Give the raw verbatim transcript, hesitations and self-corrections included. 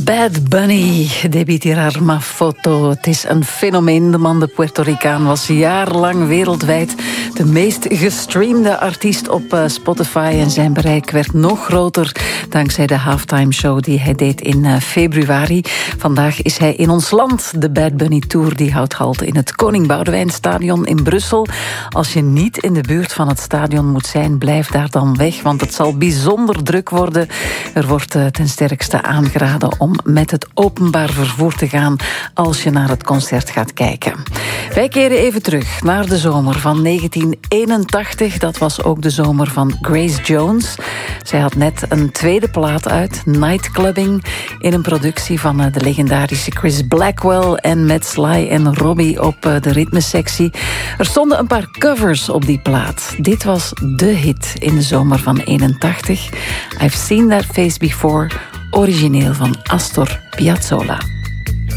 Bad Bunny deed tirar ma foto. Het is een fenomeen. De man, de Puerto Ricaan, was jarenlang wereldwijd de meest gestreamde artiest op uh, Spotify. En zijn bereik werd nog groter dankzij de halftime show die hij deed in uh, februari. Vandaag is hij in ons land. De Bad Bunny Tour die houdt halt in het Koning Boudewijnstadion in Brussel. Als je niet in de buurt van het stadion moet zijn, blijf daar dan weg, want het zal bijzonder druk worden. Er wordt uh, ten sterkste aangeraden om met het openbaar vervoer te gaan als je naar het concert gaat kijken. Wij keren even terug naar de zomer van negentien eenentachtig. Dat was ook de zomer van Grace Jones. Zij had net een tweede plaat uit, Nightclubbing, in een productie van de legendarische Chris Blackwell en met Sly en Robbie op de ritmesectie. Er stonden een paar covers op die plaat. Dit was de hit in de zomer van eenentachtig. I've Seen That Face Before, origineel van Astor Piazzolla.